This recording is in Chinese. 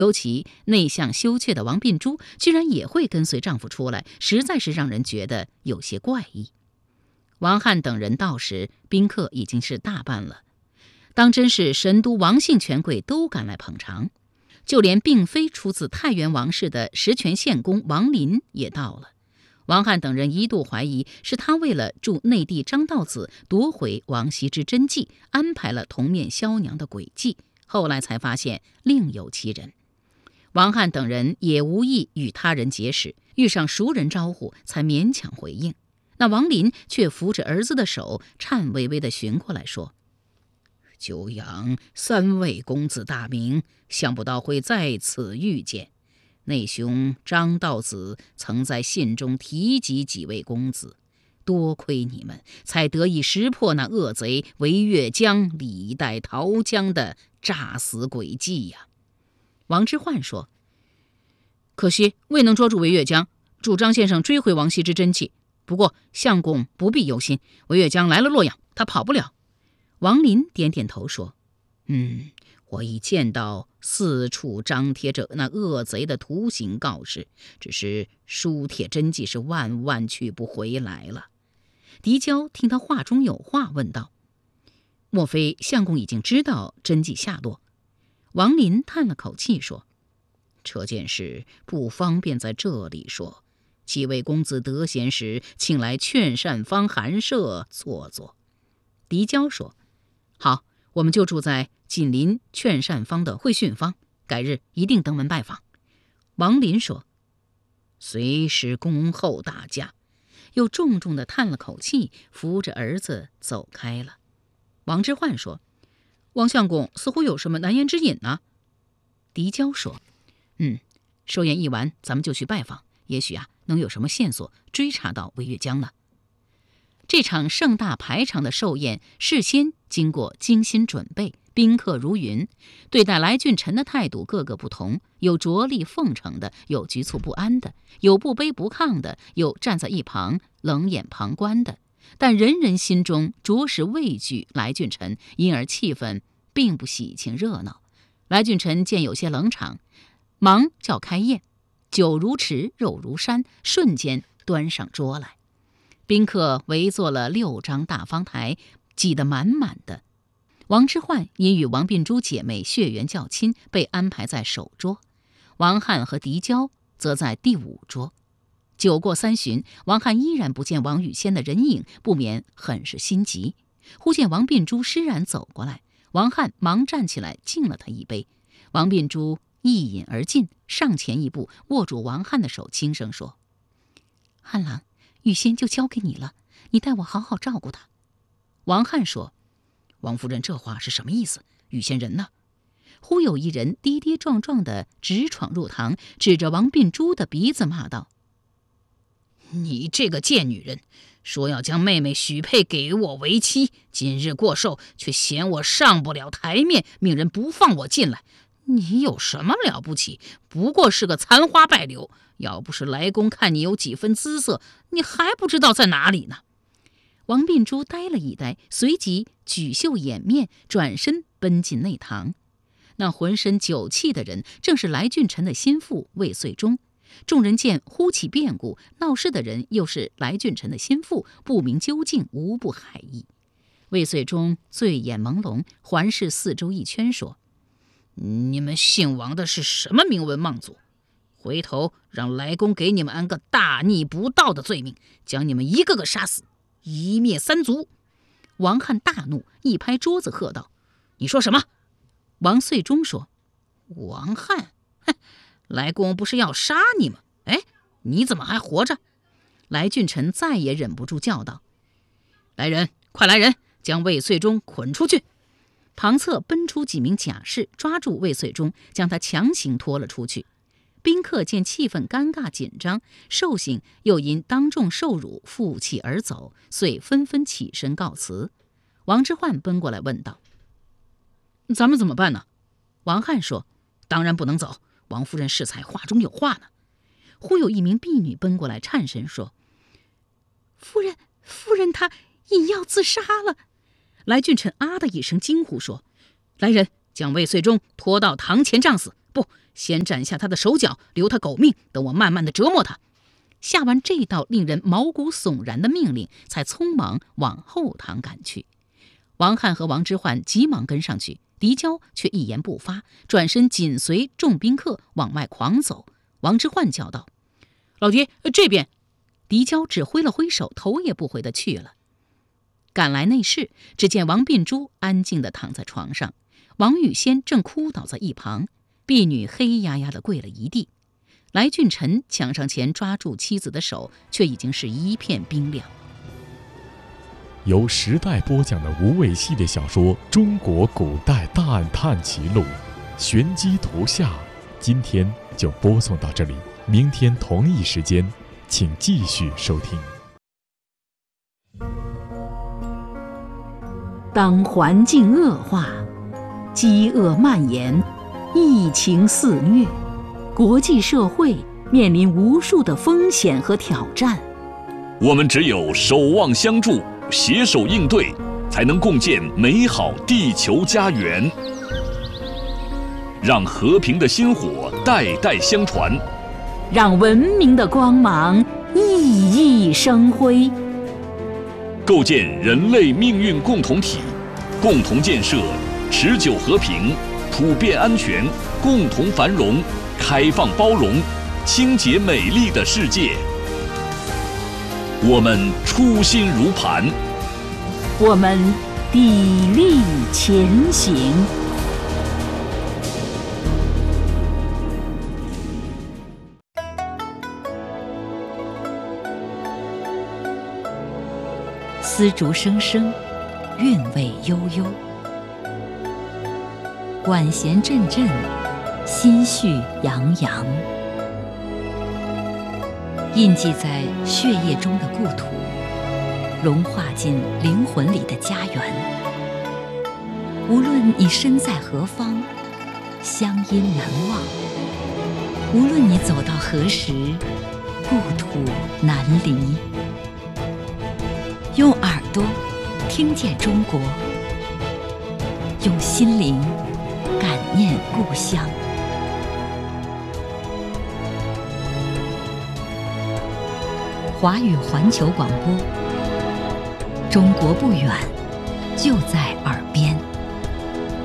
尤其内向羞怯的王秉珠居然也会跟随丈夫出来，实在是让人觉得有些怪异。王翰等人到时，宾客已经是大半了，当真是神都王姓权贵都赶来捧场，就连并非出自太原王氏的实权县公王林也到了。王翰等人一度怀疑是他为了助内弟张道子夺回王羲之真迹，安排了同面萧娘的诡计，后来才发现另有其人。王翰等人也无意与他人结识，遇上熟人招呼才勉强回应。那王林却扶着儿子的手，颤巍巍地寻过来说：久仰3位公子大名，想不到会在此遇见。内兄张道子曾在信中提及几位公子，多亏你们，才得以识破那恶贼韦月江李代桃僵的诈死诡计呀。王之涣说：可惜未能捉住韦月江，助张先生追回王羲之真迹。不过相公不必忧心，韦月江来了洛阳，他跑不了。王林点点头说：我已见到四处张贴着那恶贼的图形告示，只是书帖真迹是万万去不回来了。狄娇听他话中有话，问道：莫非相公已经知道真迹下落？王林叹了口气说：这件事不方便在这里说，几位公子得闲时，请来劝善坊寒舍坐坐。狄娇说：好，我们就住在紧邻劝善坊的会训坊，改日一定登门拜访。王林说：随时恭候大驾。又重重地叹了口气，扶着儿子走开了。王之涣说：王相公似乎有什么难言之隐呢？狄娇说：寿宴一完，咱们就去拜访，也许能有什么线索追查到韦月江呢。这场盛大排场的寿宴事先经过精心准备，宾客如云，对待来俊臣的态度各个不同，有着力奉承的，有局促不安的，有不卑不亢的，有站在一旁冷眼旁观的，但人人心中着实畏惧来俊臣，因而气氛并不喜庆热闹。来俊臣见有些冷场，忙叫开宴，酒如池，肉如山，瞬间端上桌来。宾客围坐了6张大方台，挤得满满的。王之涣因与王秉珠姐妹血缘较亲，被安排在首桌，王翰和狄娇则在第5桌。酒过3巡，王翰依然不见王语仙的人影，不免很是心急。忽见王秉珠施然走过来，王翰忙站起来敬了他一杯。王秉珠一饮而尽，上前一步握住王翰的手，轻声说：翰郎，语仙就交给你了，你待我好好照顾他。王翰说：王夫人这话是什么意思？语仙人呢？忽有一人跌跌撞撞地直闯入堂，指着王秉珠的鼻子骂道：你这个贱女人，说要将妹妹许配给我为妻，今日过寿，却嫌我上不了台面，命人不放我进来。你有什么了不起？不过是个残花败柳，要不是来公看你有几分姿色，你还不知道在哪里呢。王秉珠呆了一呆，随即举袖掩面，转身奔进内堂。那浑身酒气的人正是来俊臣的心腹魏遂忠。众人见忽起变故，闹事的人又是来俊臣的心腹，不明究竟，无不骇异。魏遂忠醉眼朦胧，环视四周一圈，说：你们姓王的是什么名门望族？回头让来公给你们安个大逆不道的罪名，将你们一个个杀死，一灭3族。王翰大怒，一拍桌子喝道：你说什么？王遂忠说：王翰，来公不是要杀你吗？你怎么还活着？来俊臣再也忍不住叫道：来人，快来人，将魏遂忠捆出去。旁侧奔出几名甲士，抓住魏遂忠，将他强行拖了出去。宾客见气氛尴尬紧张，寿星又因当众受辱负气而走，遂纷纷起身告辞。王之涣奔过来问道：咱们怎么办呢？王翰说：当然不能走，王夫人适才话中有话呢。忽有一名婢女奔过来，颤声说：夫人她饮药自杀了。来俊臣啊的一声惊呼说：来人，将魏遂忠拖到堂前杖死，不， 先斩下他的手脚，留他狗命，等我慢慢的折磨他。下完这道令人毛骨悚然的命令，才匆忙往后堂赶去。王翰和王之涣急忙跟上去，狄娇却一言不发，转身紧随众宾客往外狂走。王之涣叫道：“老爹，这边！”狄娇只挥了挥手，头也不回地去了。赶来内室，只见王秉珠安静地躺在床上，王语仙正哭倒在一旁，婢女黑压压地跪了一地。来俊臣抢上前抓住妻子的手，却已经是一片冰凉。 由时代播讲的无畏系列小说《中国古代大案探奇录》，玄机图下，今天就播送到这里，明天同一时间，请继续收听。 当环境恶化，饥饿蔓延，疫情肆虐，国际社会面临无数的风险和挑战。 我们只有守望相助，携手应对，才能共建美好地球家园。让和平的薪火代代相传， 让文明的光芒熠熠生辉。 构建人类命运共同体，共同建设持久和平、普遍安全、共同繁荣、开放包容、清洁美丽的世界。我们初心如磐， 我们砥砺前行。丝竹声声，韵味悠悠，管弦阵阵，心绪洋洋。印记在血液中的故土，融化进灵魂里的家园。无论你身在何方，乡音难忘；无论你走到何时，故土难离。用耳朵听见中国，用心灵感念故乡。华语环球广播，中国不远，就在耳